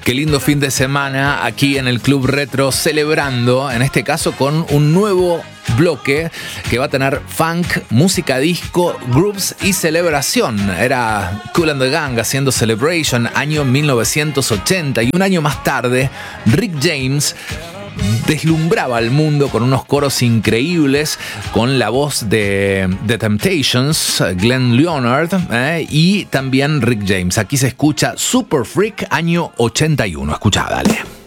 Qué lindo fin de semana aquí en el Club Retro, celebrando, en este caso con un nuevo bloque que va a tener funk, música disco, groups y celebración. Era Kool and the Gang haciendo Celebration, año 1980, y un año más tarde Rick James deslumbraba al mundo con unos coros increíbles, con la voz de The Temptations, Glenn Leonard, y también Rick James. Aquí se escucha Super Freak, año 81. Escuchá, dale.